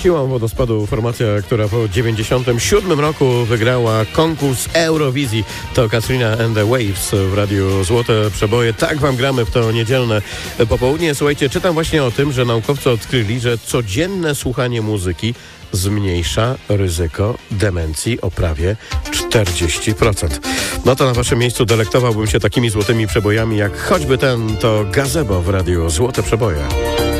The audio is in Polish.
siłą wodospadu formacja, która po 97 roku wygrała konkurs Eurowizji. To Katrina and the Waves w Radiu Złote Przeboje. Tak wam gramy w to niedzielne popołudnie. Słuchajcie, czytam właśnie o tym, że naukowcy odkryli, że codzienne słuchanie muzyki zmniejsza ryzyko demencji o prawie 40%. No to na waszym miejscu delektowałbym się takimi złotymi przebojami, jak choćby ten, to Gazebo w Radiu Złote Przeboje.